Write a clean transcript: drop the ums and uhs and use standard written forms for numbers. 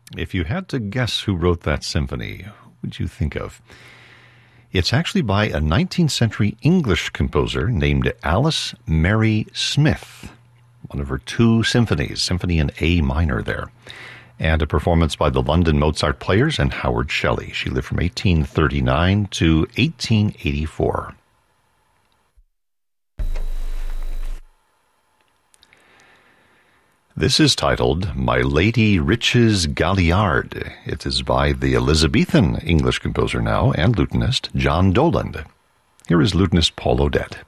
If you had to guess who wrote that symphony, who would you think of? It's actually by a 19th century English composer named Alice Mary Smith, one of her two symphonies, Symphony in A minor there, and a performance by the London Mozart Players and Howard Shelley. She lived from 1839 to 1884. This is titled My Lady Riches Galliard. It is by the Elizabethan English composer now and lutenist John Doland. Here is lutenist Paul Odette.